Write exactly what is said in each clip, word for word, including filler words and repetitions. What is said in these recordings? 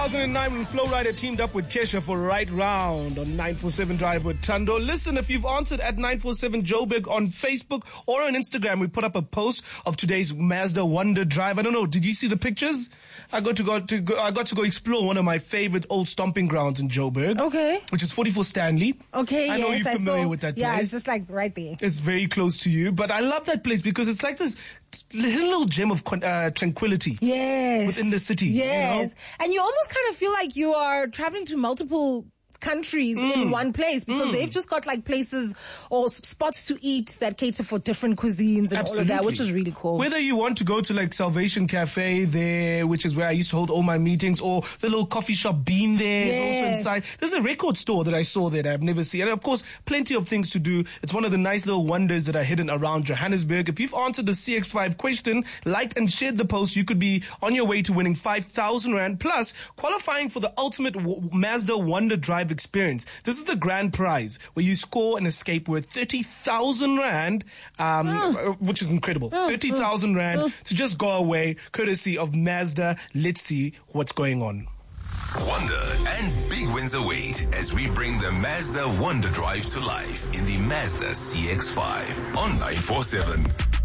two thousand nine when Flow Rider teamed up with Kesha for Right Round on nine four seven Drive with Tando. Listen, if you've answered at nine four seven Joburg on Facebook or on Instagram, we put up a post of today's Mazda Wonder Drive. I don't know, did you see the pictures? I got to go to go, I got to go explore one of my favorite old stomping grounds in Joburg. Okay. Which is forty-four Stanley. Okay, I know yes, you're familiar I saw, with that place. Yeah, it's just like right there. It's very close to you, but I love that place because it's like this little, little gem of uh, tranquility. Yes. Within the city. Yes. You know? And you almost kind of feel like you are traveling to multiple countries mm. in one place because mm. they've just got like places or spots to eat that cater for different cuisines and Absolutely. all of that, which is really cool. Whether you want to go to like Salvation Cafe there, which is where I used to hold all my meetings, or the little coffee shop Bean there yes. is also inside. There's a record store that I saw there that I've never seen. And of course, plenty of things to do. It's one of the nice little wonders that are hidden around Johannesburg. If you've answered the C X five question, liked and shared the post, you could be on your way to winning five thousand rand plus qualifying for the ultimate w- Mazda Wonder Drive experience. This is the grand prize where you score an escape worth thirty thousand rand, um, oh. which is incredible. Oh. thirty thousand rand oh. to just go away, courtesy of Mazda. Let's see what's going on. Wonder and big wins await as we bring the Mazda Wonder Drive to life in the Mazda C X five on nine four seven.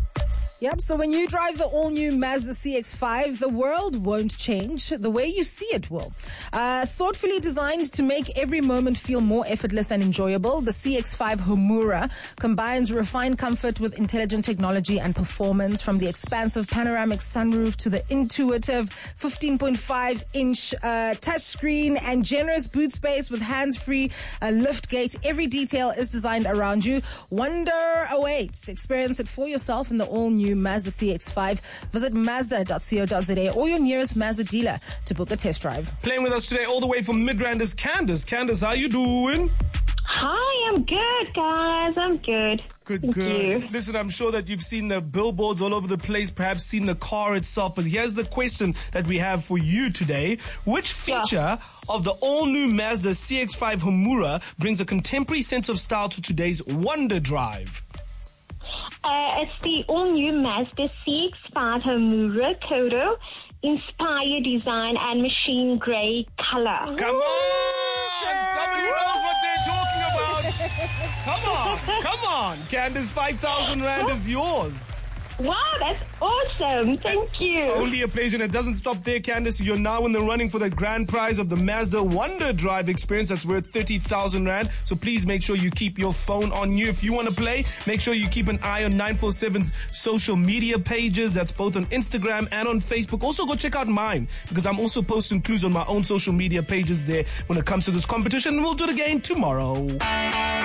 Yep, so when you drive the all-new Mazda C X five, the world won't change. The way you see it will. Uh, thoughtfully designed to make every moment feel more effortless and enjoyable, the C X five Homura combines refined comfort with intelligent technology and performance, from the expansive panoramic sunroof to the intuitive fifteen point five inch uh, touchscreen and generous boot space with hands-free uh, lift gate. Every detail is designed around you. Wonder awaits. Experience it for yourself in the all-new Mazda C X five. Visit mazda dot co dot za or your nearest Mazda dealer to book a test drive. Playing with us today all the way from Midrand is Candace. Candace, how you doing? Hi, I'm good, guys. I'm good. Good, Thank good. You. Listen, I'm sure that you've seen the billboards all over the place, perhaps seen the car itself, but here's the question that we have for you today. Which feature yeah. of the all-new Mazda C X five Homura brings a contemporary sense of style to today's Wonder Drive? Uh, it's the all-new Mazda C X five Homura Kodo inspired design and machine grey color. Come on! Somebody knows what they're talking about. Come on, come on. Candace, five thousand rand is yours. Wow, that's awesome. Thank you. Only a pleasure. And it doesn't stop there, Candace. You're now in the running for the grand prize of the Mazda Wonder Drive experience that's worth thirty thousand rand. So please make sure you keep your phone on you. If you want to play, make sure you keep an eye on nine four seven's social media pages. That's both on Instagram and on Facebook. Also go check out mine because I'm also posting clues on my own social media pages there when it comes to this competition. We'll do it again tomorrow.